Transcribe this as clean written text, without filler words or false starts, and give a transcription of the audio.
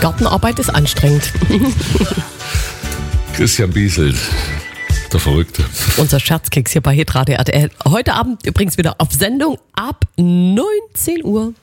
Gartenarbeit ist anstrengend. Christian Bieselt, der Verrückte. Unser Scherzkeks hier bei Hitradio RTL. Heute Abend übrigens wieder auf Sendung ab 19 Uhr.